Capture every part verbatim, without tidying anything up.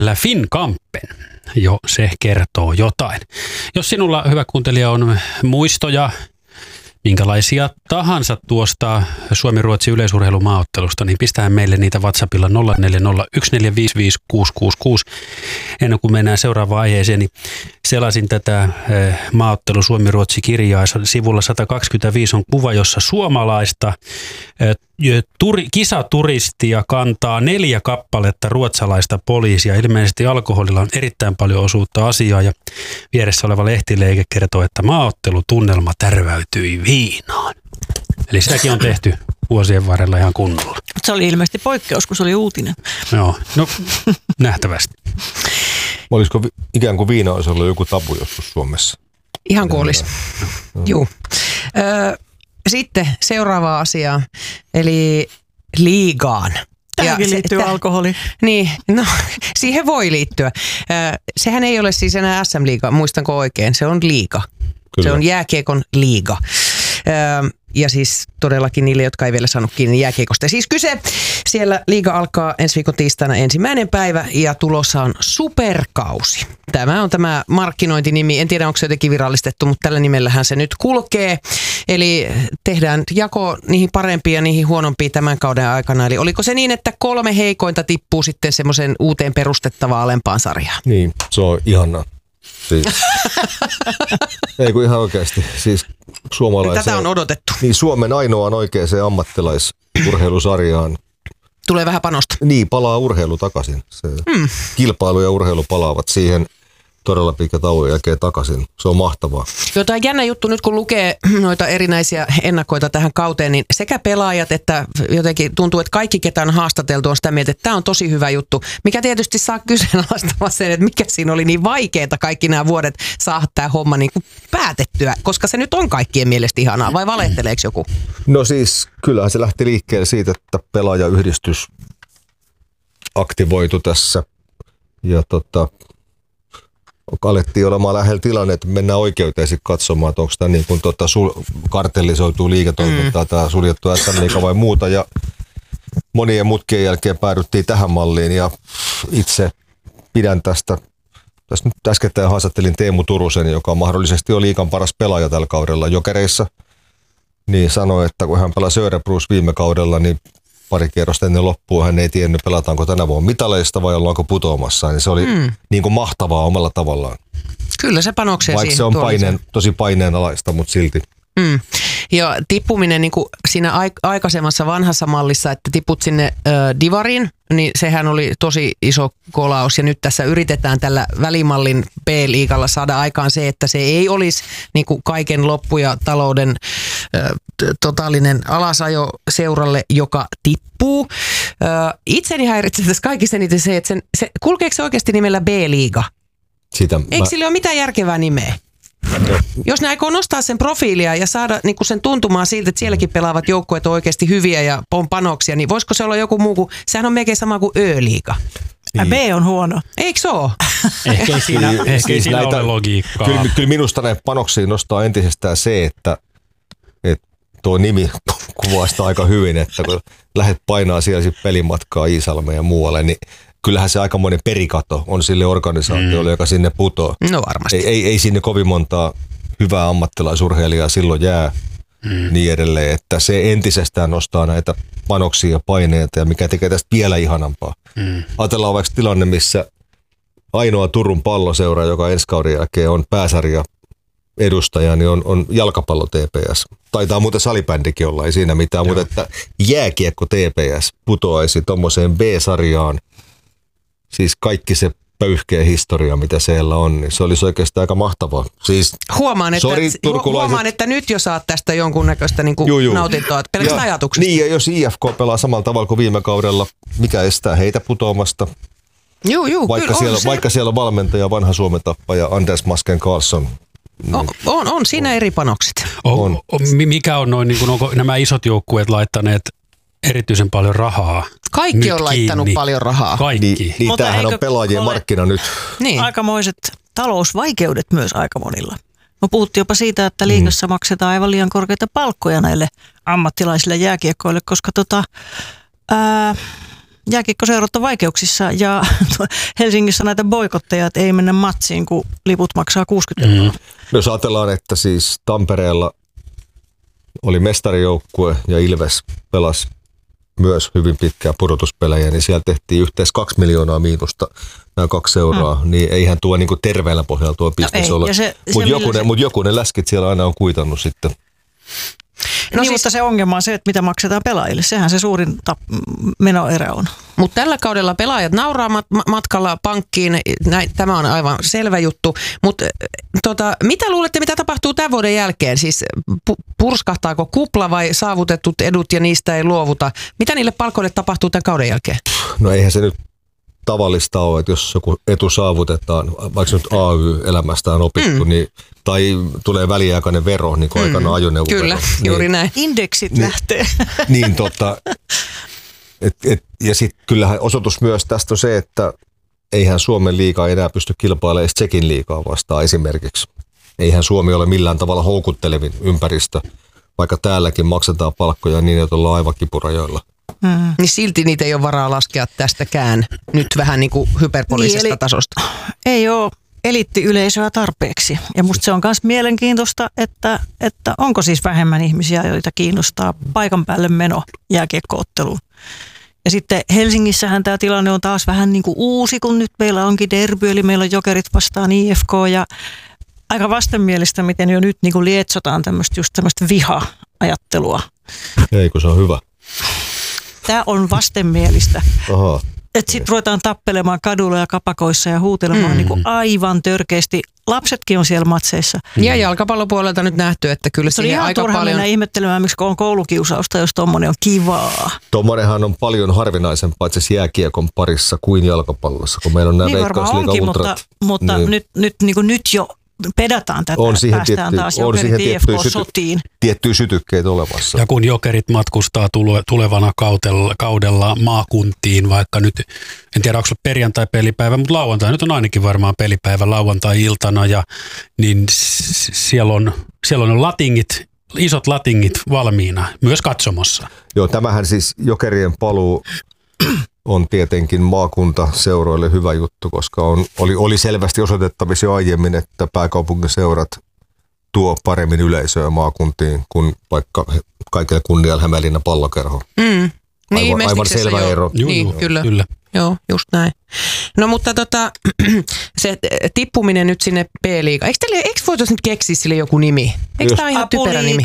nimellä Finnkampen. Jo se kertoo jotain. Jos sinulla, hyvä kuuntelija, on muistoja, minkälaisia tahansa tuosta Suomi-Ruotsi yleisurheilumaaottelusta, niin pistähän meille niitä WhatsAppilla nolla neljä nolla yksi neljä viisi viisi kuusi kuusi kuusi. Ennen kuin mennään seuraavaan aiheeseen, niin selasin tätä maaottelu Suomi-Ruotsi-kirjaa. Sivulla sata kaksikymmentäviisi on kuva, jossa suomalaista turi, kisaturistia kantaa neljä kappaletta ruotsalaista poliisia. Ilmeisesti alkoholilla on erittäin paljon osuutta asiaa ja vieressä oleva lehtileike kertoo, että maaottelutunnelma tärväytyi viinaan. Eli sitäkin on tehty vuosien varrella ihan kunnolla. Se oli ilmeisesti poikkeus, kun se oli uutinen. Joo, no nähtävästi. Olisiko ikään kuin viina olisi ollut joku tabu joskus Suomessa? Ihan kuin olisi. No. Juu. Ö, sitten seuraava asia, eli liigaan. Tähänkin ja liittyy se, alkoholi. Niin, no siihen voi liittyä. Ö, sehän ei ole siis enää S M-liiga, muistanko oikein, se on liiga. Kyllä. Se on jääkiekon liiga. Ö, ja siis todellakin niille, jotka ei vielä saanut kiinni jääkiekosta. Siis kyse, siellä liiga alkaa ensi viikon tiistaina ensimmäinen päivä ja tulossa on superkausi. Tämä on tämä markkinointinimi, en tiedä onko se jotenkin virallistettu, mutta tällä nimellähän se nyt kulkee. Eli tehdään jako niihin parempiin ja niihin huonompiin tämän kauden aikana. Eli oliko se niin, että kolme heikointa tippuu sitten semmoisen uuteen perustettavaan alempaan sarjaan? Niin, se on ihanaa. Siis. Ei kun ihan oikeasti. Siis suomalaisen, tätä on odotettu. Niin Suomen ainoaan oikeaan ammattilaisurheilusarjaan. Tulee vähän panosta. Niin, palaa urheilu takaisin. Se hmm. Kilpailu ja urheilu palaavat siihen todella pitkä tauon jälkeen takaisin. Se on mahtavaa. Jotain jännä juttu nyt, kun lukee noita erinäisiä ennakoita tähän kauteen, niin sekä pelaajat että jotenkin tuntuu, että kaikki, ketä on haastateltu, on sitä mieltä, että tämä on tosi hyvä juttu. Mikä tietysti saa kyseenalaistamaan sen, että mikä siinä oli niin vaikeaa kaikki nämä vuodet saada tämä homma niin kuin päätettyä, koska se nyt on kaikkien mielestä ihanaa, vai valehteleeko joku? No siis, kyllähän se lähti liikkeelle siitä, että pelaajayhdistys aktivoitu tässä ja tota... alettiin olemaan lähellä tilanne, että mennään oikeuteen sitten katsomaan, että onko tämä niin kuin tota sul- kartellisoituu liiketoimintaa, mm. tämä suljettu S M-liiga vai muuta. Ja monien mutkien jälkeen päädyttiin tähän malliin ja itse pidän tästä. Tässä nyt äskettäin haastattelin Teemu Turusen, joka mahdollisesti on liigan paras pelaaja tällä kaudella Jokereissa. Niin sanoi, että kun hän pelasi Örebros viime kaudella, niin pari kierrosta ennen loppua hän ei tiennyt, pelataanko tänä vuonna mitaleista vai ollaanko putoamassa. Niin se oli mm. niin kuin mahtavaa omalla tavallaan. Kyllä se panoksee Vaikka siihen. se on paineen, tosi paineenalaista, mutta silti. Mm. Ja tippuminen niin kuin siinä aikaisemmassa vanhassa mallissa, että tiput sinne ö, divariin, niin sehän oli tosi iso kolaus. Ja nyt tässä yritetään tällä välimallin B-liigalla saada aikaan se, että se ei olisi niin kuin kaiken loppu ja talouden ö, totaalinen alasajo seuralle, joka tippuu. Ö, itseni häiritsee tässä kaikissa eniten se, että sen, se, kulkeeko se oikeasti nimellä B-liiga? Sitä Eikö mä... sillä ole mitään järkevää nimeä? No. Jos ne aikoo nostaa sen profiilia ja saada niin kuin sen tuntumaan siltä, että sielläkin pelaavat joukkueet on oikeasti hyviä ja on panoksia, niin voisiko se olla joku muu kuin, sehän on melkein sama kuin Ö-liiga. Niin. B on huono. Eikö se ole? Ehkä ei siinä, ehkä siis ei siinä näitä, ole logiikkaa. Kyllä, kyllä minusta näin panoksia nostaa entisestään se, että, että tuo nimi kuvaa sitä aika hyvin, että kun lähdet painaa siellä pelimatkaa Iisalmeen ja muualle, niin kyllähän se aikamoinen perikato on sille organisaatiolle, mm. joka sinne putoo. No varmasti. Ei, ei, ei sinne kovin montaa hyvää ammattilaisurheilijaa silloin jää mm. niin edelleen, että se entisestään nostaa näitä panoksia ja paineita ja mikä tekee tästä vielä ihanampaa. Mm. Ajatellaan vaikka tilanne, missä ainoa Turun Palloseura, joka ensi kauden jälkeen on pääsarja edustaja, niin on, on jalkapallo T P S. Taitaa muuten salibändikin olla, ei siinä mitään, Joo. mutta että jääkiekko T P S putoaisi tommoseen B-sarjaan. Siis kaikki se pöyhkeä historia, mitä siellä on, niin se olisi oikeastaan aika mahtavaa. Siis, huomaan, että, sorry, huomaan, että nyt jo saat tästä jonkunnäköistä niin kuin nautintoa, pelkästään ajatuksesta. Niin, ja jos I F K pelaa samalla tavalla kuin viime kaudella, mikä estää heitä putoamasta? Juu, juu, vaikka, siellä, se... vaikka siellä on valmentaja, vanha Suomen tappaja Anders Masken Karlsson. Niin. On, on, on siinä on. Eri panokset. On, on. Mikä on noin, niin kuin, onko nämä isot joukkueet laittaneet erityisen paljon rahaa? Kaikki nyt on laittanut kiinni. Paljon rahaa. Kaikki. Niin, niin tämähän on pelaajien markkina nyt. Niin. Aikamoiset talousvaikeudet myös aika monilla. Me puhuttiin jopa siitä, että liigassa mm. maksetaan aivan liian korkeita palkkoja näille ammattilaisille jääkiekkoille, koska tota, ää, jääkiekkoseurat on vaikeuksissa ja Helsingissä näitä boikotteja, että ei mennä matsiin, kun liput maksaa kuusikymmentä euroa. Mm. Jos ajatellaan, että siis Tampereella oli mestarijoukkue ja Ilves pelasi myös hyvin pitkään pudotuspelejä, niin siellä tehtiin yhteensä kaksi miljoonaa miinusta nämä kaksi seuraa, mm. niin eihän tuo niinku terveellä pohjalla tuo bisnes no ole. Mutta jokunen, se... mut jokunen läskit siellä aina on kuitannut sitten. No niin, siis, mutta se ongelma on se, että mitä maksetaan pelaajille. Sehän se suurin tap- menoerä on. Mutta tällä kaudella pelaajat nauraa mat- matkalla pankkiin. Näin, tämä on aivan selvä juttu. Mutta tota, mitä luulette, mitä tapahtuu tämän vuoden jälkeen? Siis pu- purskahtaako kupla vai saavutetut edut ja niistä ei luovuta? Mitä niille palkoille tapahtuu tämän kauden jälkeen? No eihän se nyt tavallista ole, että jos joku etu saavutetaan, vaikka nyt A Y-elämästä on opittu, mm. niin, tai tulee väliaikainen vero, niin kuin mm. aikana ajoneuvovero. Kyllä, niin, juuri näin. Indeksit niin, lähtee. Niin tota, et, et, ja sitten kyllähän osoitus myös tästä on se, että eihän Suomen liigaa enää pysty kilpailemaan edes Tsekin liigaa vastaan esimerkiksi. Eihän Suomi ole millään tavalla houkuttelevin ympäristö, vaikka täälläkin maksetaan palkkoja niin, että ollaan aivan kipurajoilla. Mm. Niin silti niitä ei ole varaa laskea tästäkään nyt vähän niin kuin hyperbolisesta niin, tasosta. Ei ole eliittiyleisöä tarpeeksi. Ja musta se on myös mielenkiintoista, että, että onko siis vähemmän ihmisiä, joita kiinnostaa paikan päälle meno jääkiekko-otteluun. Ja sitten Helsingissähän tämä tilanne on taas vähän niin kuin uusi, kun nyt meillä onkin derby, eli meillä on Jokerit vastaan I F K ja aika vastenmielistä, miten jo nyt niin kuin lietsotaan tämmöistä just tämmöistä viha-ajattelua. Ei, kun se on hyvä. Tämä on vastenmielistä. Aha. Että sitten ruvetaan tappelemaan kadulla ja kapakoissa ja huutelemaan mm. niin kuin aivan törkeästi. Lapsetkin on siellä matseissa. Ja jalkapallopuolelta nyt nähty, että kyllä se siihen on aika turha paljon... mennä ihmettelemään, miksi on koulukiusausta, jos tommonen on kivaa. Tommonenhan on paljon harvinaisempaa itse asiassa jääkiekon parissa kuin jalkapallossa, kun meillä on nämä niin Veikkausliigan ultrat. Mutta, mutta niin. nyt, nyt, niin kuin nyt jo pedataan tätä, on siihen päästään tietty, taas on Jokerit I F K-sotiin. Syty, tiettyjä sytykkeitä olemassa. Ja kun Jokerit matkustaa tulevana kaudella, kaudella maakuntiin, vaikka nyt, en tiedä onko se perjantai-pelipäivä, mutta lauantai, nyt on ainakin varmaan pelipäivä lauantai-iltana, ja, niin siellä on, siellä on latingit, isot latingit valmiina, myös katsomossa. Joo, tämähän siis Jokerien paluu on tietenkin maakuntaseuroille hyvä juttu, koska on, oli, oli selvästi osoitettavissa jo aiemmin, että pääkaupunkiseurat tuo paremmin yleisöä maakuntiin kuin vaikka kaikille kunnialla Hämeenlinnan Pallokerho. Mm. Niin, aivan, aivan selvä jo. ero. Juu, niin, kyllä. kyllä. Joo, just näin. No mutta tota, se tippuminen nyt sinne B-liigaan. Eikö, teille, eikö voitaisiin nyt keksiä sille joku nimi? Eikö tämä ole ihan typerä nimi?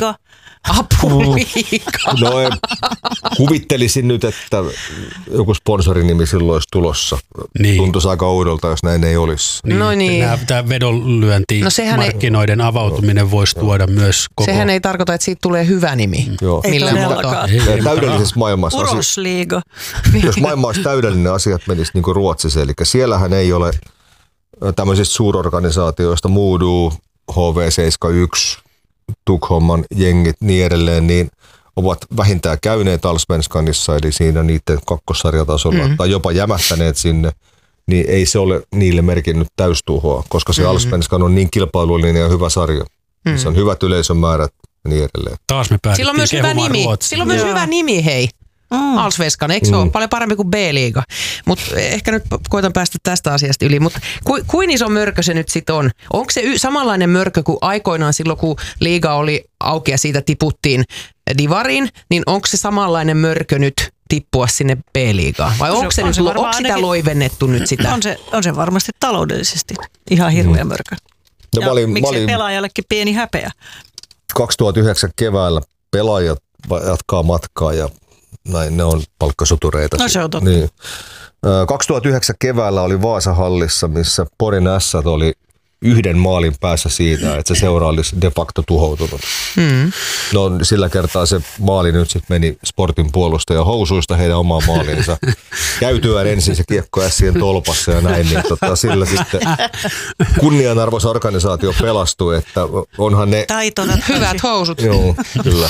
Apuliiga. No kuvittelisin nyt, että joku sponsorinimi silloin olisi tulossa. Niin. Tuntuisi aika oudolta, jos näin ei olisi. Niin. No niin. Tämä vedonlyönti, no markkinoiden ei, avautuminen voisi tuoda myös koko... Sehän ei tarkoita, että siitä tulee hyvä nimi. Joo. Ei todellakaan. Täydellisessä maailmassa... Urosliiga. Jos maailma olisi täydellinen, asiat menisivät niin kuin Ruotsissa. Eli siellähän ei ole tämmöisistä suurorganisaatioista, Modo, H V seitsemänkymmentäyksi, Tukholman jengit niin edelleen, niin ovat vähintään käyneet Allsvenskanissa, eli siinä niiden kakkossarjatasolla, mm. tai jopa jämähtäneet sinne, niin ei se ole niille merkinnyt täystuhoa, koska se mm. Allsvenskan on niin kilpailullinen ja hyvä sarja. Mm. Se on hyvät yleisömäärät ja niin edelleen. Taas me päädyttiin Sillä on myös hyvä nimi. Sillä on myös hyvä nimi, hei. Mm. Allsvenskan, eikö se mm. ole paljon parempi kuin B-liiga? Mutta ehkä nyt koitan päästä tästä asiasta yli. Mutta ku, kuin iso mörkö se nyt sitten on? Onko se y- samanlainen mörkö kuin aikoinaan silloin, kun liiga oli auki ja siitä tiputtiin divariin, niin onko se samanlainen mörkö nyt tippua sinne B-liigaan? Vai onko, se, se, on nyt, se onko sitä ainakin, loivennettu nyt sitä? On se, on se varmasti taloudellisesti ihan hirveä mm. mörkö. No, ja olin, miksei olin... pelaajallekin pieni häpeä? kaksituhattayhdeksän keväällä pelaajat jatkaa matkaa ja näin, ne on palkkasotureita. No se on totta. Niin. kaksituhattayhdeksän keväällä oli Vaasahallissa, missä Porin Ässät oli yhden maalin päässä siitä, että se seura olisi de facto tuhoutunut. Mm. No sillä kertaa se maali nyt sitten meni Sportin puolustaja housuista heidän omaan maaliinsa. Käytyään ensin se kiekko Ässien tolpassa ja näin, niin tota, sillä sitten kunnianarvoisa organisaatio pelastui, että onhan ne... Taitona. Hyvät housut. Joo, kyllä.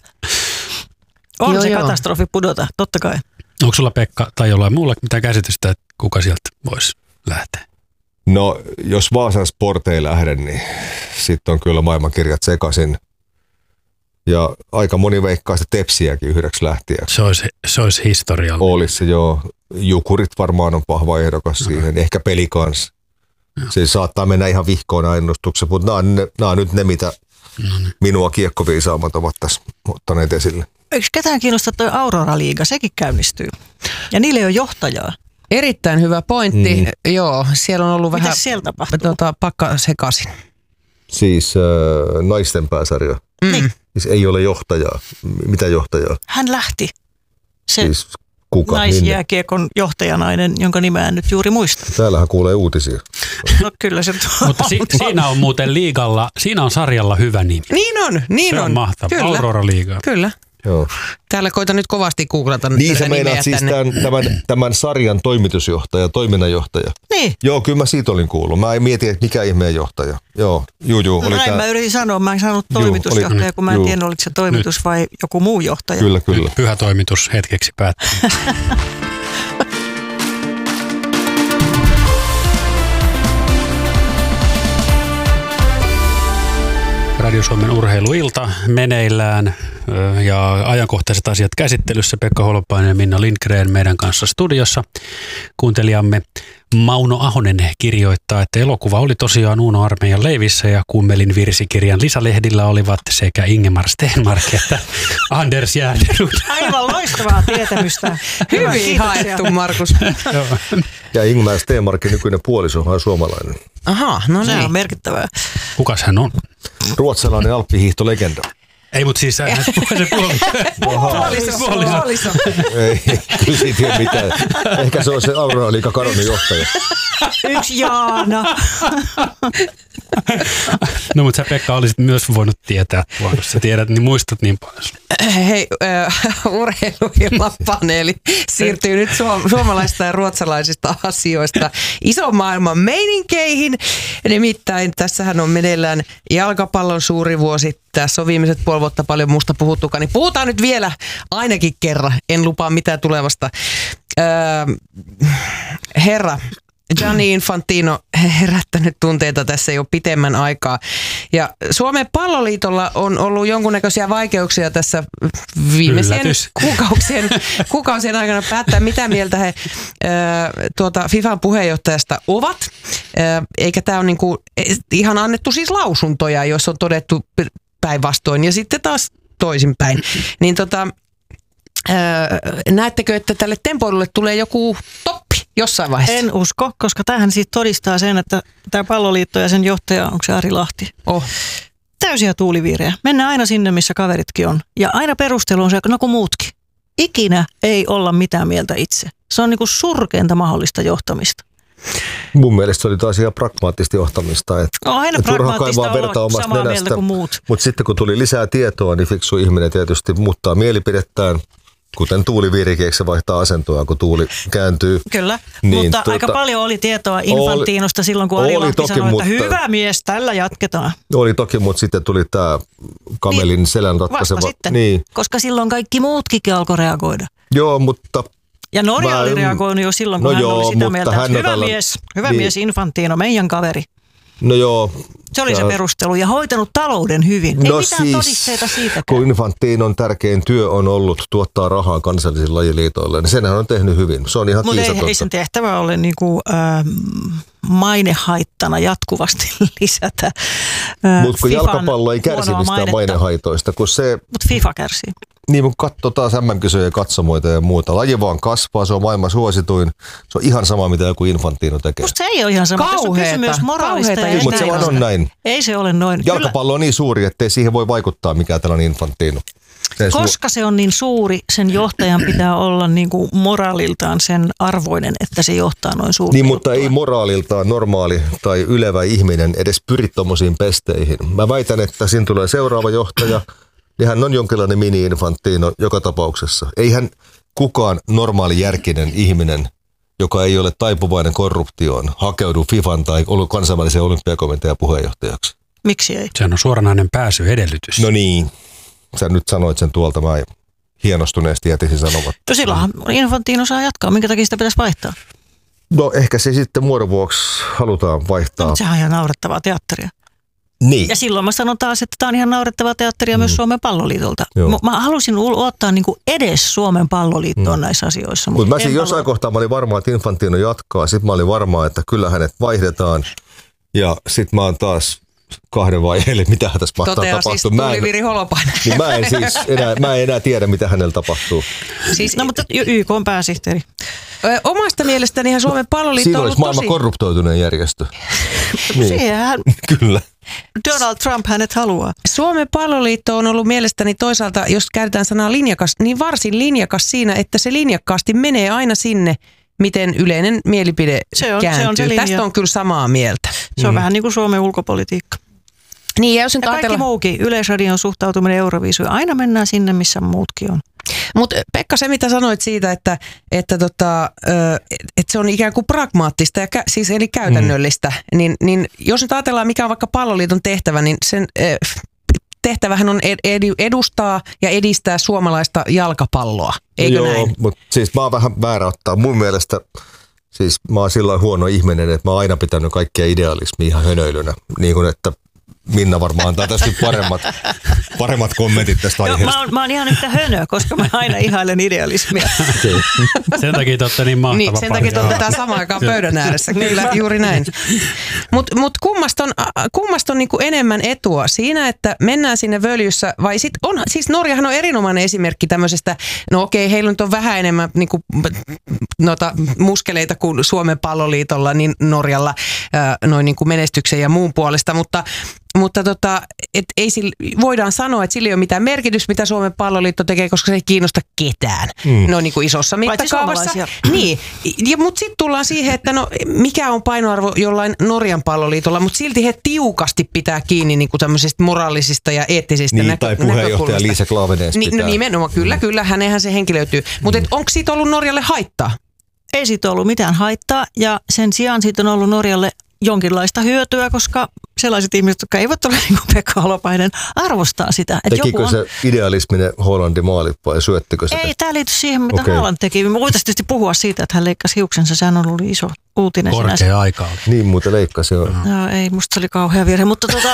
On joo, se joo. katastrofi pudota, totta kai. Onko sulla, Pekka, tai jollain muulla mitään käsitystä, että kuka sieltä voisi lähteä? No, jos Vaasan Sport ei lähde, niin sitten on kyllä maailmankirjat sekaisin. Ja aika moni veikkaa sitä Tepsiäkin yhdeksi lähtiäksi. Se olisi, se olisi historiallinen. Olisi se joo. Jukurit varmaan on vahva ehdokas no. siihen. Ehkä Peli kanssa. No. Se saattaa mennä ihan vihkoon ennustukseen, mutta nämä on, ne, nämä on nyt ne, mitä no niin. minua kiekkoviisaamat ovat tässä ottaneet esille. Eikö ketään kiinnostaa tuo Aurora-liiga? Sekin käynnistyy. Ja niille ei ole johtajaa. Erittäin hyvä pointti. Mm. Joo, siellä on ollut Mitäs vähän siellä tapahtuu? Tuota, pakka sekaisin. Siis äh, naisten pääsarja. Mm. Siis ei ole johtajaa. Mitä johtajaa? Hän lähti. Se Siis kuka? naisjääkiekon johtajanainen, jonka nimeä en nyt juuri muista. Täällähän kuulee uutisia. No kyllä se tuo. Mutta si- siinä on muuten liigalla, siinä on sarjalla hyvä nimi. Niin on, niin se on. on. mahtava. Aurora-liiga. Kyllä. Joo. Täällä koitan nyt kovasti googlata Niin sä meinaat siis tänne. tämän, tämän, tämän sarjan toimitusjohtaja, toiminnanjohtaja. Niin. Joo, kyllä mä siitä olin kuullut. Mä en mieti, että mikä ihmeen johtaja. Joo, juu, juu. No oli näin tää... mä yritin sanoa. Mä en sanonut toimitusjohtaja, oli, kun mä en juu. tiennyt, oliko se toimitus nyt. Vai joku muu johtaja. Kyllä, kyllä. Pyhä toimitus hetkeksi päättyy. Radio Suomen urheiluilta meneillään ja ajankohtaiset asiat käsittelyssä. Pekka Holopainen ja Minna Lindgren meidän kanssa studiossa. Kuuntelijamme Mauno Ahonen kirjoittaa, että elokuva oli tosiaan Uno Armeijan leivissä ja Kummelin virsikirjan lisälehdillä olivat sekä Ingemar Stenmark että Anders Järnerud. Aivan loistavaa tietämystä. Hyvin haettu, Markus. Ja Ingemar Stenmarkin nykyinen puoliso on suomalainen. Aha, no Se niin. on merkittävää. Kukas hän on? Ruotsalainen alppihiihtolegenda. Ei, mutta siis se puoliso. Puoliso, puoliso. Ei, kyllä siitä ei ole mitään. Ehkä se on se Aurora-liigan kadonnut johtaja. Yksi Jaana. No, mutta sä Pekka olisit myös voinut tietää tuon, jos sä tiedät, niin muistat niin paljon. Hei, äh, urheiluillapaneeli siirtyy nyt suom- suomalaisista ja ruotsalaisista asioista ison maailman meininkeihin. Nimittäin tässähän on meneillään jalkapallon suuri vuosi. Tässä on viimeiset puoli vuotta paljon musta puhuttukaan, niin puhutaan nyt vielä ainakin kerran. En lupaa mitään tulevasta. Äh, herra Gianni Infantino herättänyt tunteita tässä jo pitemmän aikaa. Ja Suomen palloliitolla on ollut jonkunnäköisiä vaikeuksia tässä viimeisien Yllätys. kuukausien, kuukausien aikana päättää, mitä mieltä he äh, tuota FIFAn puheenjohtajasta ovat. Äh, eikä tämä ole niinku ihan annettu siis lausuntoja, joissa on todettu päinvastoin ja sitten taas toisinpäin. Niin tota, äh, näettekö, että tälle tempoilulle tulee joku toppi jossain vaiheessa? En usko, koska tämähän siitä todistaa sen, että tämä palloliitto ja sen johtaja, onko se Ari Lahti? Oh. Täysiä tuuliviirejä. Mennään aina sinne, missä kaveritkin on. Ja aina perustelu on se, no kuin muutkin. Ikinä ei olla mitään mieltä itse. Se on niinku surkeinta mahdollista johtamista. Mun mielestä se oli taas ihan pragmaattista johtamista. Että On aina pragmaattista olla samaa mieltä kuin muut. Mutta sitten kun tuli lisää tietoa, niin fiksu ihminen tietysti muuttaa mielipidettään. Kuten tuuliviirikin, se vaihtaa asentoa, kun tuuli kääntyy. Kyllä, niin, mutta tuota, aika paljon oli tietoa Infantinosta silloin, kun Ari Lahti sanoi, mutta, että hyvä mies, tällä jatketaan. Oli toki, mutta sitten tuli tämä kamelin niin, selän ratkaiseva. Vasta sitten, niin. Koska silloin kaikki muutkin alkoi reagoida. Joo, mutta... Ja Norja mä, oli reagoinut jo silloin, kun no hän joo, oli sitä mieltä, että hyvä tällä, mies, hyvä niin, mies Infantino, meidän kaveri. No joo. Se oli se perustelu ja hoitanut talouden hyvin. No Ei mitään siis, todisteita siitäkään. Kun Infantinon tärkein työ on ollut tuottaa rahaa kansallisille lajiliitoille, niin senhän on tehnyt hyvin. Se on ihan Mutta kiistatonta. ei, ei sen tehtävä ole niinku, äh, mainehaittana jatkuvasti lisätä äh, Mutta kun jalkapallo ei kärsi mistään mainehaitoista, kun se... Mutta FIFA kärsii. Niin, kun katsotaan äm äm-kisoja, katsomoita ja muuta. Laji vaan kasvaa, se on maailman suosituin. Se on ihan sama, mitä joku Infantino tekee. Musta se ei ole ihan sama. Tässä on kysymys moraalista ja Mutta se vaan on näin. Ei se ole noin. Jalkapallo on niin suuri, ettei siihen voi vaikuttaa mikään tällainen Infantino. Se Koska se on niin suuri, sen johtajan pitää olla niin kuin moraaliltaan sen arvoinen, että se johtaa noin suurta Niin, mutta juttua. ei moraaliltaan normaali tai ylevä ihminen edes pyri tommosiin pesteihin. Mä väitän, että siinä tulee seuraava johtaja, niin hän on jonkinlainen mini-Infantino joka tapauksessa. Eihän kukaan normaali järkinen ihminen, joka ei ole taipuvainen korruptioon, hakeudu FIFAn tai kansainvälisen olympiakomitean puheenjohtajaksi. Miksi ei? Sehän on suoranainen pääsyedellytys. No niin. Sä nyt sanoit sen tuolta, mä hienostuneesti jätisin sanomatta. No silloinhan Infantino saa jatkaa, minkä takia sitä pitäisi vaihtaa? No ehkä se sitten muodon vuoksi halutaan vaihtaa. No, sehän on ihan naurettavaa teatteria. Niin. Ja silloin mä sanon taas, että tämä on ihan naurettavaa teatteria mm. myös Suomen palloliitolta. Joo. Mä halusin ottaa niinku edes Suomen palloliittoon mm. näissä asioissa. Mutta mä siinä jossain kohtaa mä olin varma, että Infantino jatkaa. Sitten mä olin varma, että kyllä hänet vaihdetaan. Ja sitten mä oon taas kahden vaiheelle, mitä tässä mahtaa Totea tapahtua. Siis mä en, Viri Holopainen. niin mä en siis enää, mä en enää tiedä, mitä hänellä tapahtuu. Siis, no mutta Y K on pääsihteeri. Ö, omasta mielestäni ihan Suomen palloliitto Siinä on olisi ollut maailman tosi... korruptoituneen järjestö. niin. Siihen Kyllä. Donald Trump hänet haluaa. Suomen palloliitto on ollut mielestäni toisaalta, jos käytetään sanaa linjakas, niin varsin linjakas siinä, että se linjakkaasti menee aina sinne, miten yleinen mielipide se on, kääntyy. se on se Tästä on kyllä samaa mieltä. Se on Mm. vähän niin kuin Suomen ulkopolitiikka. Niin, ja jos nyt Ja kaikki ajatella... muukin, Yleisradion suhtautuminen Euroviisuun, aina mennään sinne, missä muutkin on. Mutta Pekka, se mitä sanoit siitä, että, että, tota, että se on ikään kuin pragmaattista, ja kä- siis eli käytännöllistä, mm. niin, niin jos nyt ajatellaan, mikä on vaikka palloliiton tehtävä, niin sen tehtävähän on ed- edustaa ja edistää suomalaista jalkapalloa, eikö Joo, näin? mutta siis mä oon vähän väärä ottaa. Mun mielestä siis mä oon sillä huono ihminen, että mä oon aina pitänyt kaikkea idealismia ihan hönöilynä, niin kuin että Minna varmaan antaa tästä paremmat, paremmat kommentit tästä Joo, aiheesta. mä, oon, mä oon ihan yhtä hönö, koska mä aina ihailen idealismia. Okay. Sen takia te olette niin mahtava Niin, sen takia te olette täällä samaan aikaan pöydän ääressä. Kyllä, juuri näin. Mutta mut kummasta on, kummasta on niinku enemmän etua siinä, että mennään sinne völjyssä, vai sit on, siis Norjahan on erinomainen esimerkki tämmöisestä, no okei, heillä nyt on vähän enemmän niinku, noita muskeleita kuin Suomen palloliitolla, niin Norjalla ää, noin niinku menestyksen ja muun puolesta, mutta Mutta tota, et ei sille, voidaan sanoa, että sillä ei ole mitään merkitystä, mitä Suomen palloliitto tekee, koska se ei kiinnosta ketään. Mm. No niin kuin isossa mittakaavassa. Niin, mutta sitten tullaan siihen, että no mikä on painoarvo jollain Norjan palloliitolla, mutta silti he tiukasti pitää kiinni niin kuin tämmöisistä moraalisista ja eettisistä niin, näkö- tai puheenjohtaja Liisa Klavenens Ni, pitää. No nimenomaan, kyllä, mm. kyllä, hänenhän se henki löytyy. Mutta mm. onko siitä ollut Norjalle haittaa? Ei siitä ollut mitään haittaa ja sen sijaan siitä on ollut Norjalle jonkinlaista hyötyä, koska sellaiset ihmiset, jotka eivät ole niin kuin Pekka Holopainen, arvostaa sitä. Että Tekikö joku on... se idealisminen Hollandin maalit vai syöttekö sitä? Ei, tämä liity siihen, mitä okay. Haaland teki. Me voitaisiin tietysti puhua siitä, että hän leikkasi hiuksensa. Sehän on ollut iso uutinen. Korkea sinänsä. aika. Niin, muuten leikkasi joo. No, ei, musta se oli kauhea virhe, mutta tota,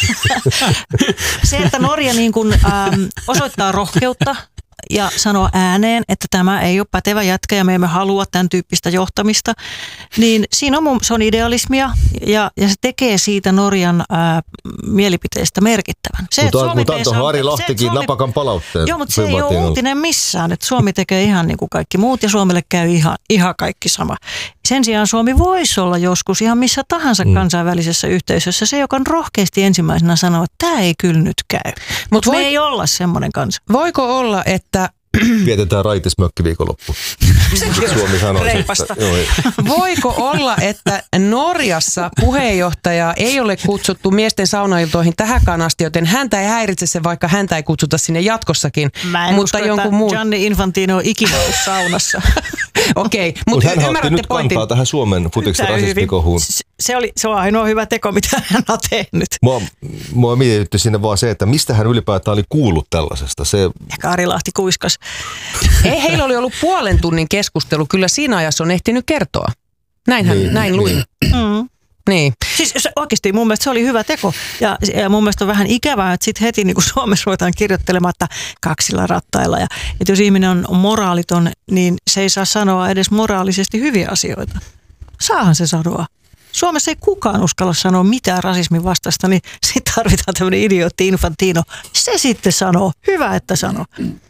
se, että Norja niin kuin, ähm, osoittaa rohkeutta ja sanoa ääneen, että tämä ei ole pätevä jätkä ja me emme halua tämän tyyppistä johtamista, niin siinä on, mun, se on idealismia ja, ja se tekee siitä Norjan ää, mielipiteestä merkittävän. Se, mutta mutta antoi Ari Lahtikin Suomi... napakan palautteen. Joo, mutta se ei ole uutinen missään, että Suomi tekee ihan niin kuin kaikki muut ja Suomelle käy ihan, ihan kaikki sama. Sen sijaan Suomi voisi olla joskus ihan missä tahansa mm. kansainvälisessä yhteisössä se, joka on rohkeasti ensimmäisenä sanoo, että tämä ei kyllä nyt käy. Mutta me voi... ei olla semmoinen kansa. Voiko olla, että vietetään raitismökki viikonloppu. Suomi sanoo Reipasta. Voiko olla, että Norjassa puheenjohtaja ei ole kutsuttu miesten saunailtoihin tähänkään asti, joten häntä ei häiritse se, vaikka häntä ei kutsuta sinne jatkossakin. Mä en mutta usko, jonkun että muun... Gianni Infantino on ikinä ollut saunassa. Okei, okay, mutta hän otti nyt pointin. kantaa tähän Suomen futiksen rasismikohuun. Se, oli, se on ainoa hyvä teko, mitä hän on tehnyt. Mua, mua mietitytti sinne vaan se, että mistä hän ylipäätään oli kuullut tällaisesta. Se... Ehkä Ari Lahti kuiskas. Ei, heillä oli ollut puolen tunnin keskustelu. Kyllä siinä ajassa on ehtinyt kertoa. Näinhän, niin, näin luin. Mm. Niin. Siis oikeasti mun mielestä se oli hyvä teko. Ja, ja mun mielestä on vähän ikävää, että sitten heti niin kuin Suomessa ruvetaan kirjoittelemaan, että kaksilla rattailla. Ja, että jos ihminen on moraaliton, niin se ei saa sanoa edes moraalisesti hyviä asioita. Saahan se sanoa. Suomessa ei kukaan uskalla sanoa mitään rasismin vastaista, niin sitten tarvitaan tämmöinen idiootti Infantino. Se sitten sanoo. Hyvä, että sanoo.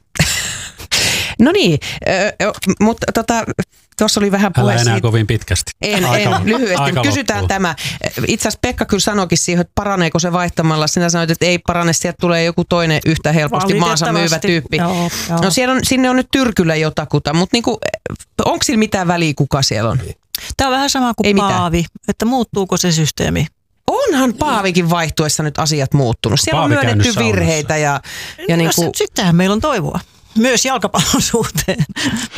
No niin, mutta tota, tuossa oli vähän puhe Älä enää siitä. kovin pitkästi. En, aika, en lyhyesti. aika Kysytään loppuu. tämä. Itse asiassa Pekka kyllä sanoikin siihen, että paraneeko se vaihtamalla. Sinä sanoit, että ei parane, sieltä tulee joku toinen yhtä helposti maansa myyvä tyyppi. Joo, joo. No siellä on, sinne on nyt Tyrkylä jotakuta, mutta niinku, onko sillä mitään väliä, kuka siellä on? Tämä on vähän sama kuin ei Paavi, mitään. Että muuttuuko se systeemi? Onhan Paavikin vaihtuessa nyt asiat muuttunut. Siellä Paavi on myönnetty virheitä. Ja, ja no, niinku... Sittenhän meillä on toivoa. Myös jalkapallon suhteen.